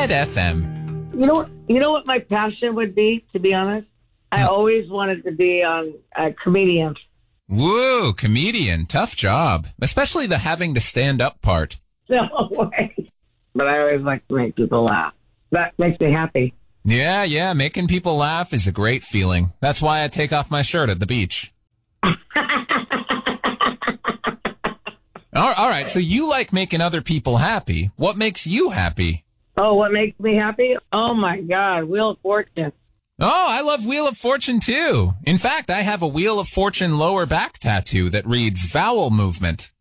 Red FM. You know what my passion would be, to be honest? I always wanted to be on a comedian. Woo, comedian. Tough job. Especially the having to stand up part. No way. But I always like to make people laugh. That makes me happy. Yeah. Making people laugh is a great feeling. That's why I take off my shirt at the beach. All right, so you like making other people happy. What makes you happy? Oh, what makes me happy? Oh, my God. Wheel of Fortune. Oh, I love Wheel of Fortune, too. In fact, I have a Wheel of Fortune lower back tattoo that reads vowel movement.